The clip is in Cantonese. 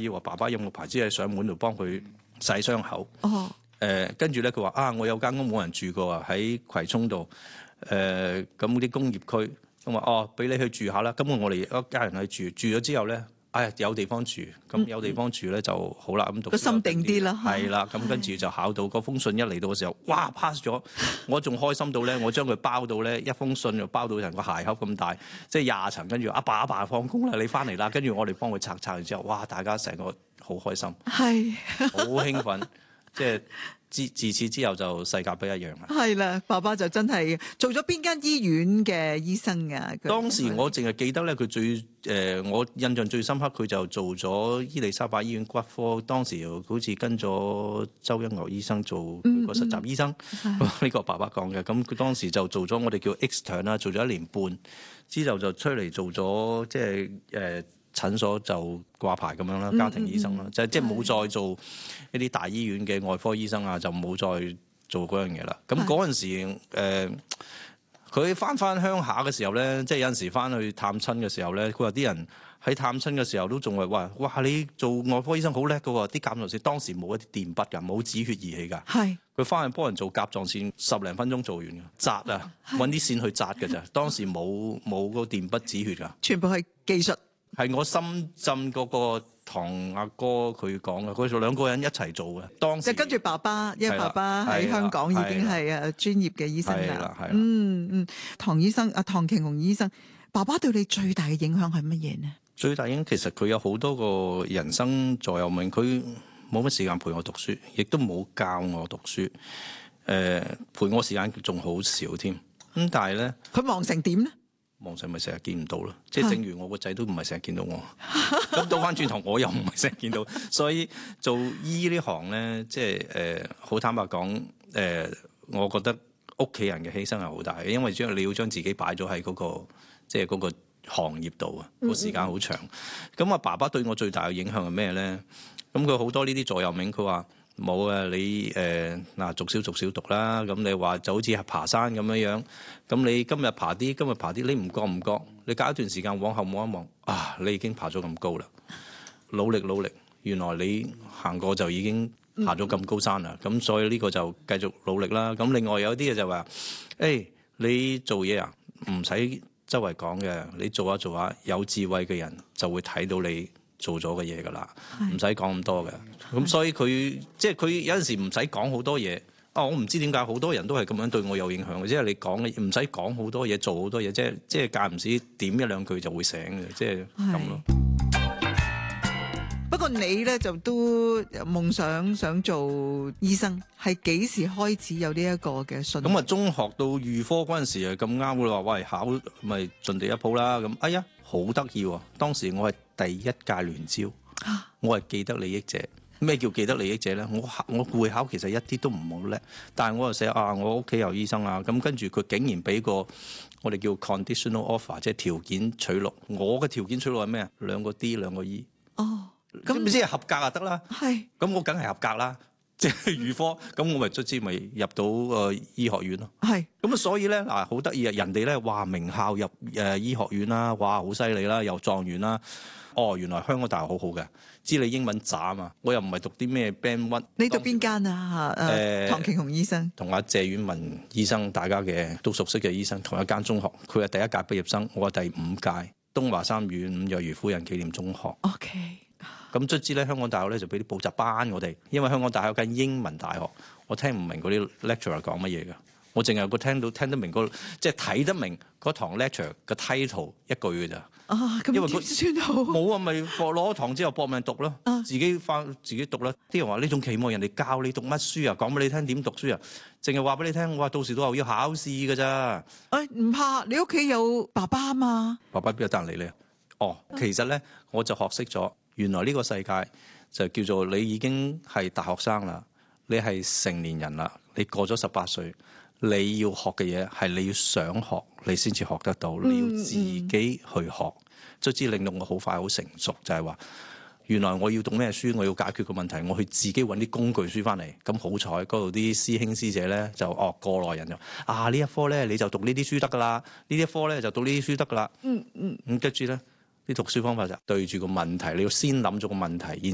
姨話：爸爸有冇牌子喺上門度幫佢洗傷口？ 哦， 跟住咧佢話我有間屋冇人住過啊，喺葵涌度，咁啲工業區，咁話俾你去住下啦。咁我哋一家人去住咗之後咧。有地方住，咁有地方住咧就好啦。咁讀書個心定啲啦， 係啦。咁跟住就考到嗰封信一嚟到嘅時候，哇 pass 咗！我仲開心到咧，我將佢包到咧一封信就包到成個鞋盒咁大，即係20層。跟住阿爸放工啦，你翻嚟啦。跟住我哋幫佢拆完之後，哇！大家成個好開心， 係好興奮，即係。自此之後就世界不一樣啦。 係啦，爸爸就真係做咗邊間醫院嘅醫生啊？ 當時我淨係記得咧，佢我印象最深刻，佢就做咗伊利沙伯醫院骨科，當時好似跟咗周一嶽醫生做個實習醫生。呢個爸爸講嘅，咁佢當時就做咗我哋叫 extern 啦，做咗1年半，之後就出嚟做咗即係診所就掛牌咁樣啦，家庭醫生啦，即係冇再做一啲大醫院嘅外科醫生啊，就冇再做嗰樣嘢啦。咁嗰陣時，佢翻鄉下嘅時候咧，即係有陣時翻去探親嘅時候咧，佢話啲人喺探親嘅時候都仲係話：哇！你做外科醫生好叻㗎喎！啲甲狀腺當時冇一啲電筆㗎，冇止血儀器㗎。係佢翻去幫人做甲狀腺10零分鐘做完嘅，紮啊，揾啲線去紮㗎咋。當時冇個電筆止血㗎， 全部係技術。 係我深圳嗰個堂阿哥佢講嘅，佢哋2個人一齊做嘅。當時就跟住爸爸，因為爸爸喺香港已經係專業嘅醫生啦。唐醫生，唐瓊雄醫生，爸爸對你最大嘅影響係乜嘢呢？ 最大影響其實佢有好多個人生座右銘，佢冇乜時間陪我讀書，亦都冇教我讀書。陪我時間仲好少添。咁但係咧，佢忙成點咧？ 望上咪成日見唔到咯，即係正如我個仔都唔係成日見到我，咁倒翻轉頭我又唔係成日見到，所以做醫呢行咧，即係好坦白講，我覺得屋企人嘅犧牲係好大嘅，因為你要將自己擺咗喺嗰個即係嗰個行業度啊，個時間好長。咁爸爸對我最大嘅影響係咩咧？咁佢好多呢啲座右銘，佢話。冇啊！你逐少讀啦。咁你話就好似爬山咁樣，咁你今日爬啲，你唔覺，你隔一段時間往後望一望，你已經爬咗咁高啦。努力，原來你行過就已經爬咗咁高山啦。咁所以呢個就繼續努力啦。咁另外有啲嘅就話，你做嘢啊，唔使周圍講嘅，你做下，有智慧嘅人就會睇到你做咗嘅嘢噶啦，唔使講咁多嘅。咁所以佢有陣時唔使講好多嘢。我唔知點解好多人都係咁樣對我有影響嘅，即係你講唔使講好多嘢，做好多嘢，即係間唔時點一兩句就會醒嘅，即係咁咯。 不過你咧就都夢想做醫生，係幾時開始有呢一個嘅信？ 咁中學到預科嗰陣時咁啱嘅話，喂，考咪盡地一鋪啦。咁好得意喎！當時我係第1屆聯招，我係既得利益者。咩叫既得利益者咧？我會考其實一啲都唔好叻，但係我又寫我屋企有醫生啊。咁跟住佢竟然俾個我哋叫 conditional offer， 即係條件取錄。我嘅條件取錄係咩啊？2個 D 2個 E。咁唔知係合格就得啦。係。咁我梗係合格啦。即係預科，咁我咪卒之咪入到醫學院咯。係。咁所以咧好得意啊！人哋咧話名校入醫學院啦，哇好犀利啦，又狀元啦。原來香港大學好好嘅，知你英文渣嘛？我又唔係讀啲咩 Band 1。你讀邊間啊？唐瓊雄醫生同阿謝婉文醫生，大家嘅都熟悉嘅醫生，同一間中學。佢係第1屆畢業生，我係第5屆東華三院若如夫人紀念中學。OK。咁卒之咧，香港大學咧就俾啲補習班我哋，因為香港大學有間英文大學，我聽唔明嗰啲 lecturer 講乜嘢㗎。我淨係聽得明即係睇得明嗰堂 lecture 嘅 title 一句嘅咋。 咁點算好？ 冇啊，咪攞堂之後搏命讀咯，自己讀啦。啲人話呢種期望人哋教你讀乜書啊，講俾你聽點讀書啊，淨係話俾你聽，到時到後要考試㗎咋。唔怕，你屋企有爸爸啊嘛。爸爸邊有得人理你啊？其實咧我就學識咗，原來呢個世界就叫做你已經係大學生啦，你係成年人啦，你過咗18歲。你要學嘅嘢係你要想學，你先至學得到。你要自己去學，卒之令到我好快好成熟。就係話，原來我要讀咩書，我要解決個問題，我去自己揾啲工具書翻嚟。咁好彩嗰度啲師兄師姐咧就過來人就呢一科咧你就讀呢啲書得噶啦，呢一科咧就讀呢啲書得噶啦。咁跟住咧啲讀書方法就對住個問題，你要先諗咗個問題。